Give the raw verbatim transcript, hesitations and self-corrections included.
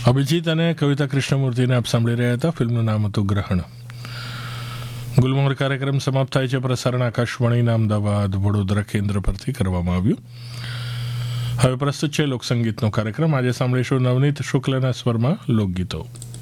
અભિજીત અને કવિતા કૃષ્ણમૂર્તિને આપ સાંભળી રહ્યા હતા. ફિલ્મનું નામ હતું ગ્રહણ. ગુલમોહર કાર્યક્રમ સમાપ્ત થાય છે. પ્રસારણ આકાશવાણીના અમદાવાદ વડોદરા કેન્દ્ર પરથી કરવામાં આવ્યું. હવે પ્રસ્તુત છે લોકસંગીતનો કાર્યક્રમ. આજે સાંભળીશું નવનીત શુક્લના સ્વરમાં લોકગીતો.